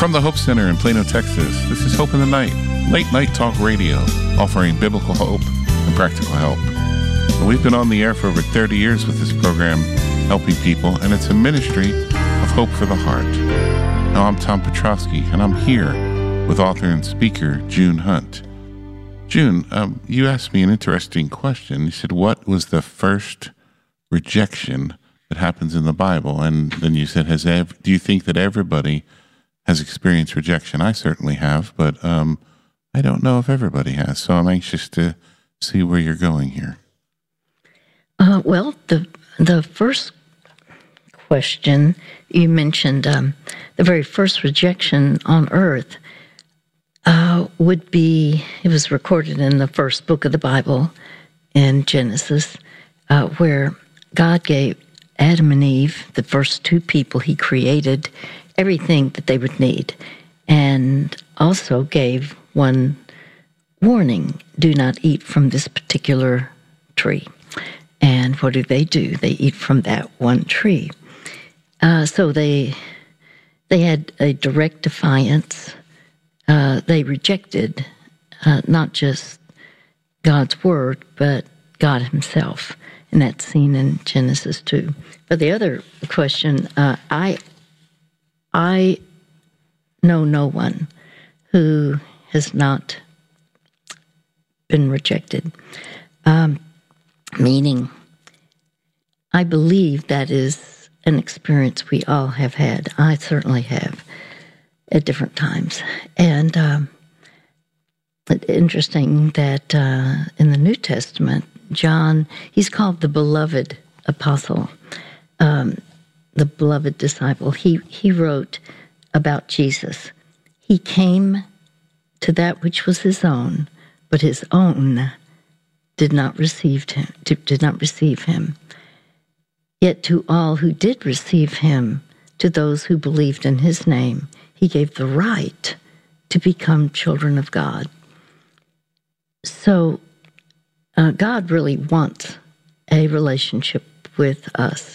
From the Hope Center in Plano, Texas, this is Hope in the Night, late night talk radio, offering biblical hope and practical help. We've been on the air for over 30 years with this program, helping people, and it's a ministry of hope for the heart. Now, I'm Tom Petrosky, and I'm here with author and speaker June Hunt. June, you asked me an interesting question. You said, what was the first rejection that happens in the Bible? And then you said, do you think that everybody has experienced rejection? I certainly have, but I don't know if everybody has. So I'm anxious to see where you're going here. Well, the first question you mentioned, the very first rejection on earth would be, it was recorded in the first book of the Bible in Genesis, where God gave Adam and Eve, the first two people he created, everything that they would need, and also gave one warning: do not eat from this particular tree. And what do? They eat from that one tree. So they had a direct defiance. They rejected not just God's word, but God himself. And that's seen in Genesis 2. But the other question, I know no one who has not been rejected. Meaning, I believe that is an experience we all have had. I certainly have at different times. And it's interesting that in the New Testament, John, he's called the beloved apostle, the beloved disciple. He wrote about Jesus. He came to that which was his own, but his own did not receive him. Yet to all who did receive him, to those who believed in his name, he gave the right to become children of God. So God really wants a relationship with us.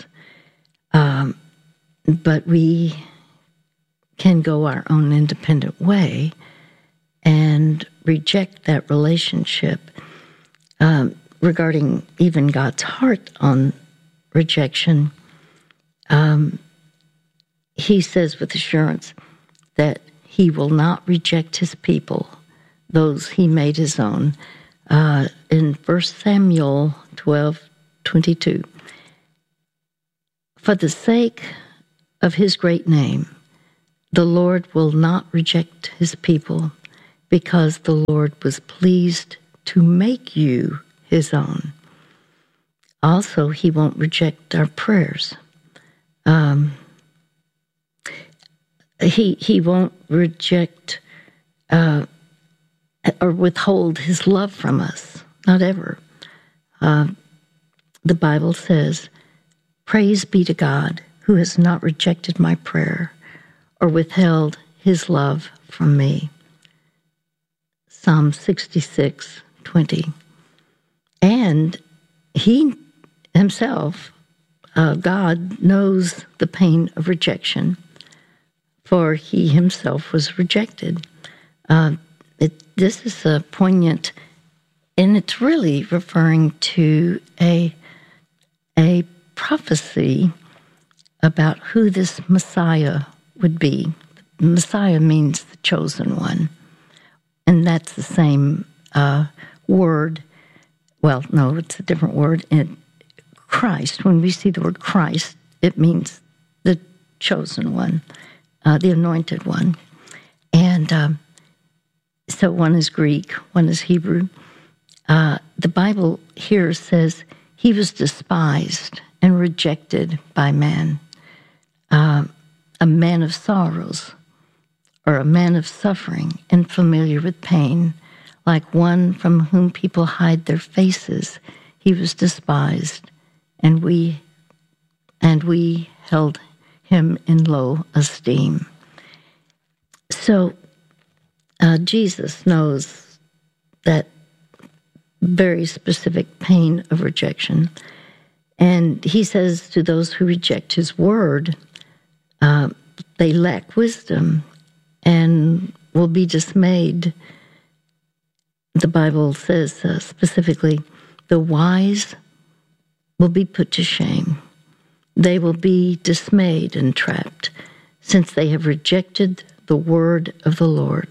But we can go our own independent way and reject that relationship. Regarding even God's heart on rejection, he says with assurance that he will not reject his people, those he made his own. In 1 Samuel 12:22, for the sake of his great name, the Lord will not reject his people, because the Lord was pleased to make you his own. Also, he won't reject our prayers. He won't reject or withhold his love from us, not ever. The Bible says, praise be to God who has not rejected my prayer or withheld his love from me. Psalm 66:20. And he himself, God, knows the pain of rejection, for he himself was rejected. This is a poignant, and it's really referring to a prophecy about who this Messiah would be. Messiah means the chosen one. And that's the same word. Well, no, it's a different word. In Christ, when we see the word Christ, it means the chosen one, the anointed one. And so one is Greek, one is Hebrew. The Bible here says he was despised and rejected by man, a man of sorrows, or a man of suffering and familiar with pain, like one from whom people hide their faces. He was despised, and we held him in low esteem. So Jesus knows that very specific pain of rejection, and he says to those who reject his word, they lack wisdom and will be dismayed. The Bible says specifically, the wise will be put to shame. They will be dismayed and trapped, since they have rejected the word of the Lord.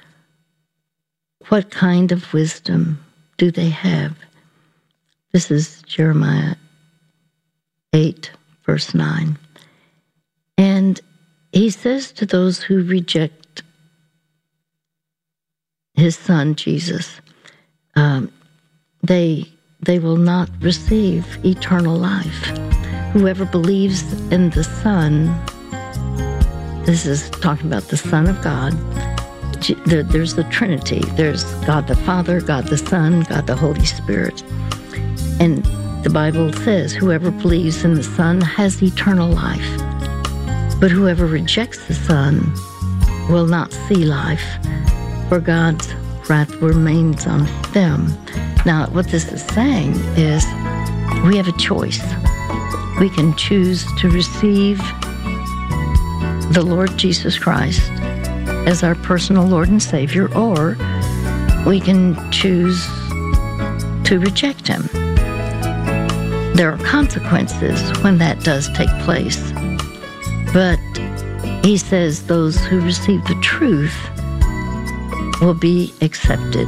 What kind of wisdom do they have? This is Jeremiah 8, verse 9. And he says to those who reject his son, Jesus, they will not receive eternal life. Whoever believes in the Son, this is talking about the Son of God. There's the Trinity. There's God the Father, God the Son, God the Holy Spirit. And the Bible says, whoever believes in the Son has eternal life. But whoever rejects the Son will not see life, for God's wrath remains on them. Now, what this is saying is we have a choice. We can choose to receive the Lord Jesus Christ as our personal Lord and Savior, or we can choose to reject him. There are consequences when that does take place. But he says those who receive the truth will be accepted.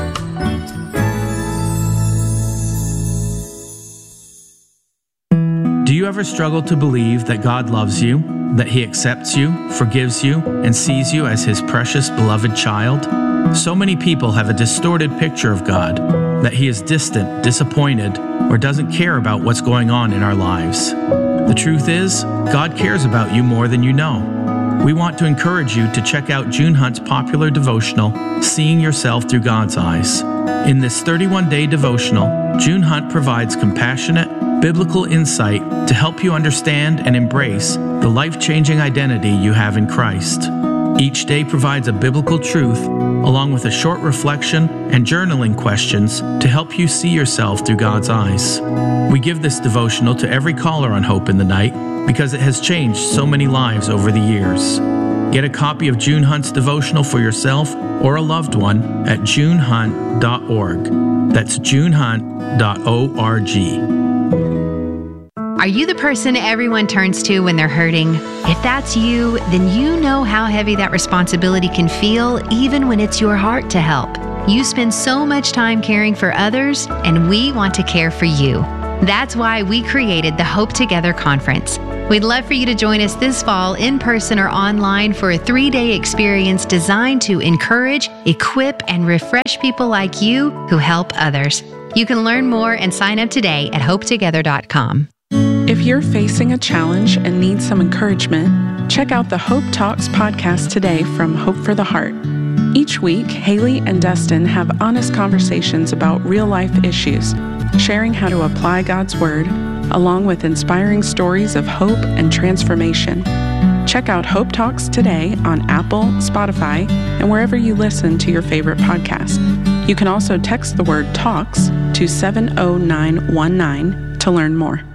Do you ever struggle to believe that God loves you, that he accepts you, forgives you, and sees you as his precious, beloved child? So many people have a distorted picture of God, that he is distant, disappointed, or doesn't care about what's going on in our lives. The truth is, God cares about you more than you know. We want to encourage you to check out June Hunt's popular devotional, Seeing Yourself Through God's Eyes. In this 31-day devotional, June Hunt provides compassionate, biblical insight to help you understand and embrace the life-changing identity you have in Christ. Each day provides a biblical truth, along with a short reflection and journaling questions to help you see yourself through God's eyes. We give this devotional to every caller on Hope in the Night because it has changed so many lives over the years. Get a copy of June Hunt's devotional for yourself or a loved one at junehunt.org. That's junehunt.org. Are you the person everyone turns to when they're hurting? If that's you, then you know how heavy that responsibility can feel, even when it's your heart to help. You spend so much time caring for others, and we want to care for you. That's why we created the Hope Together Conference. We'd love for you to join us this fall in person or online for a 3-day experience designed to encourage, equip, and refresh people like you who help others. You can learn more and sign up today at hopetogether.com. If you're facing a challenge and need some encouragement, check out the Hope Talks podcast today from Hope for the Heart. Each week, Haley and Dustin have honest conversations about real-life issues, sharing how to apply God's Word, along with inspiring stories of hope and transformation. Check out Hope Talks today on Apple, Spotify, and wherever you listen to your favorite podcast. You can also text the word TALKS to 70919 to learn more.